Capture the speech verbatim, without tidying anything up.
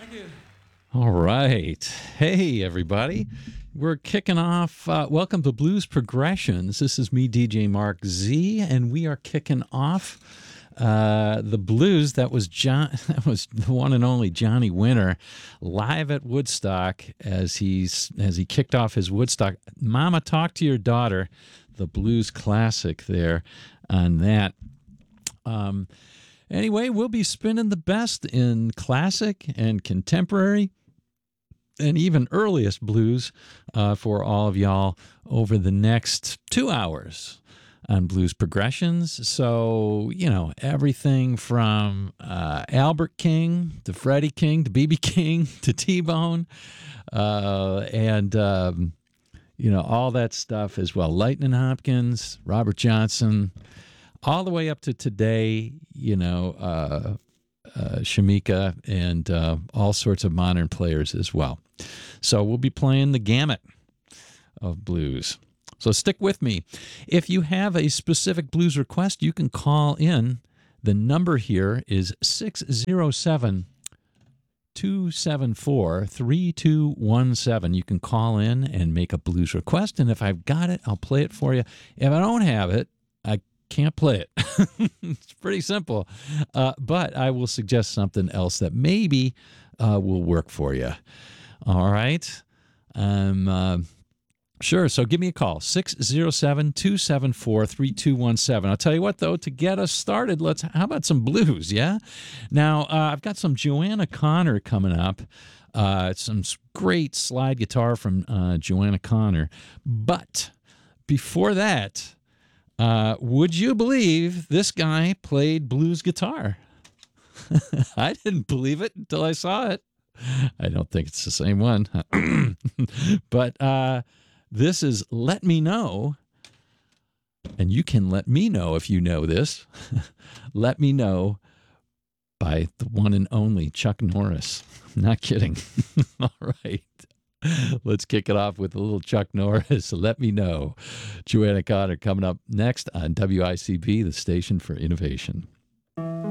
All right. Hey, everybody. We're kicking off. Uh, welcome to Blues Progressions. This is me, D J Mark Z, and we are kicking off uh, the blues. That was John. That was the one and only Johnny Winter, live at Woodstock as he's as he kicked off his Woodstock. Mama, Talk to Your Daughter, the blues classic there on that. Um, anyway, we'll be spinning the best in classic and contemporary and even earliest blues uh, for all of y'all over the next two hours on Blues Progressions. So, you know, everything from uh, Albert King to Freddie King to B B King to T-Bone uh, and, um, you know, all that stuff as well. Lightning Hopkins, Robert Johnson, all the way up to today, you know, uh, uh, Shamika, and uh, all sorts of modern players as well. So we'll be playing the gamut of blues. So stick with me. If you have a specific blues request, you can call in. The number here is six oh seven, two seven four, three two one seven. You can call in and make a blues request, and if I've got it, I'll play it for you. If I don't have it, I can't play it. It's pretty simple. Uh, but I will suggest something else that maybe uh, will work for you. All right. Um, uh, sure. So give me a call, six oh seven, two seven four, three two one seven. I'll tell you what, though, to get us started, let's, how about some blues, yeah? Now, uh, I've got some Joanna Connor coming up. Uh, some great slide guitar from uh, Joanna Connor. But before that, Uh, would you believe this guy played blues guitar? I didn't believe it until I saw it. I don't think it's the same one. But uh, this is Let Me Know, and you can let me know if you know this. Let Me Know by the one and only Chuck Norris. Not kidding. All right. Let's kick it off with a little Chuck Norris. Let Me Know. Joanna Connor coming up next on W I C B, the station for innovation.